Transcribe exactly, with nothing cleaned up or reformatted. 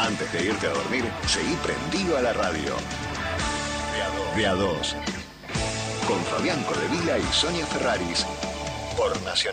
Antes de irte a dormir, seguí prendido a la radio. De a dos. Con Fabián Codevila y Sonia Ferraris. Por Nacional.